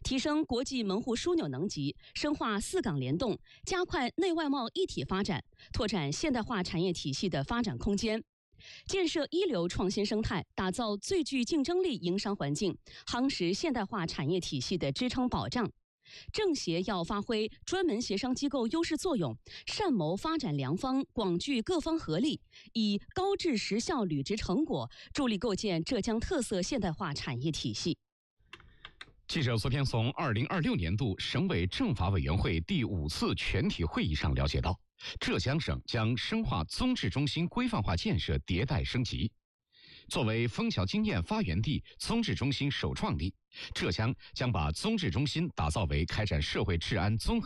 提升国际门户枢纽能级，深化四港联动，加快内外贸一体发展，拓展现代化产业体系的发展空间。建设一流创新生态，打造最具竞争力营商环境，夯实现代化产业体系的支撑保障。政协要发挥专门协商机构优势作用，善谋发展良方，广聚各方合力，以高质实效履职成果，助力构建浙江特色现代化产业体系。 记者昨天从2026年度省委政法委员会第5次全体会议上了解到，浙江省将深化综治中心规范化建设迭代升级。作为枫桥经验发源地、综治中心首创地，浙江将把综治中心打造为开展社会治安综合